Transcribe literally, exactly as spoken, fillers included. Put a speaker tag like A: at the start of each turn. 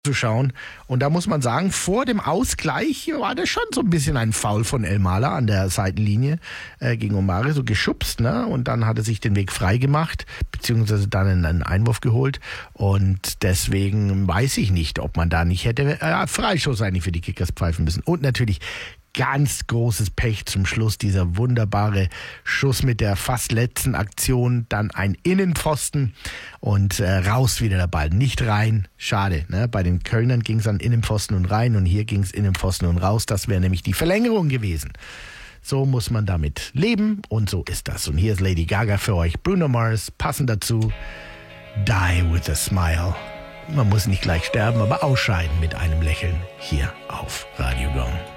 A: zu schauen. Und da muss man sagen, vor dem Ausgleich war das schon so ein bisschen ein Foul von Elmala an der Seitenlinie äh, gegen Omari, so geschubst, ne? Und dann hat er sich den Weg frei gemacht, beziehungsweise dann einen Einwurf geholt. Und deswegen weiß ich nicht, ob man da nicht hätte äh, Freischuss eigentlich für die Kickers pfeifen müssen. Und natürlich ganz großes Pech zum Schluss, dieser wunderbare Schuss mit der fast letzten Aktion, dann ein Innenpfosten und äh, raus wieder der Ball, nicht rein, schade, ne? Bei den Kölnern ging es an Innenpfosten und rein und hier ging es Innenpfosten und raus, das wäre nämlich die Verlängerung gewesen. So muss man damit leben und so ist das. Und hier ist Lady Gaga für euch, Bruno Mars, passend dazu, Die with a Smile. Man muss nicht gleich sterben, aber ausscheiden mit einem Lächeln hier auf Radio Gong.